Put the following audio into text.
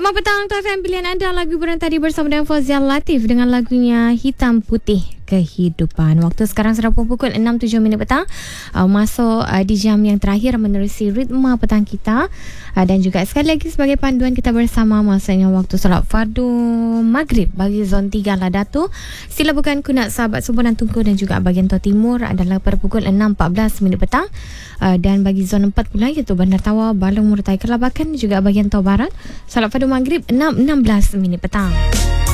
Selamat petang Tuan FM. Pilihan anda lagu hiburan tadi bersama dengan Fauziah Latif dengan lagunya Hitam Putih Kehidupan. Waktu sekarang sudah pukul 6.07 petang. Masuk di jam yang terakhir menerusi ritma petang kita. Dan juga sekali lagi sebagai panduan kita bersama masanya waktu solat fardu maghrib bagi zon 3 Ladatu. Sila bukan kunat sahabat Subuh dan Tungku dan juga bahagian Tau Timur adalah pada pukul 6.14 petang. Dan bagi zon 4 pula iaitu Bandar Tawa, Balong, Murtai, Kelabakan dan juga bahagian Tau Barat solat fardu maghrib 6.16 petang.